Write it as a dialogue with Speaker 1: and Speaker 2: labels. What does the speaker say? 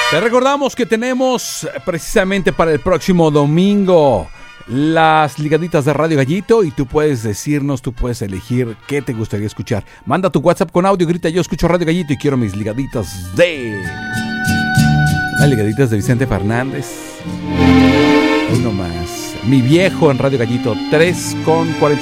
Speaker 1: Te recordamos que tenemos precisamente para el próximo domingo las ligaditas de Radio Gallito y tú puedes decirnos, tú puedes elegir qué te gustaría escuchar. Manda tu WhatsApp con audio, grita yo escucho Radio Gallito y quiero mis ligaditas de... Las ligaditas de Vicente Fernández. Uno más. Mi viejo en Radio Gallito 3:40.